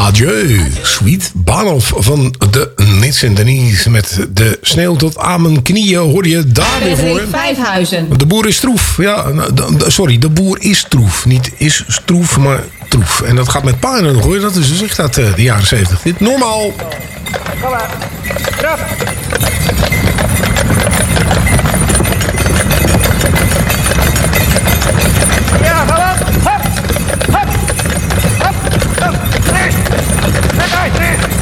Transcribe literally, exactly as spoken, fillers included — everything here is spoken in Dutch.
Adieu, Sweet Bahnhof van de Nits en Denise. Met de sneeuw tot aan mijn knieën hoor je daar weer voor. Vijfhuizen. De boer is troef. Ja, de, de, sorry, de boer is troef. Niet is stroef, maar troef. En dat gaat met paarden nog hoor. Dat is dus echt uit uh, de jaren zeventig. Dit normaal. Kom maar. Terug.